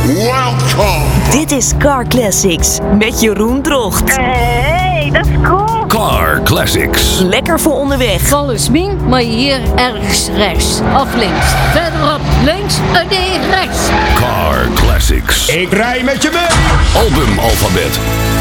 Welcome. Dit is Car Classics met Jeroen Drocht. Hey, dat is cool. Car Classics. Lekker voor onderweg. Volgens mij, maar hier ergens rechts. Of links. Verderop links en nee rechts. Car Classics. Ik rij met je mee. Albumalfabet.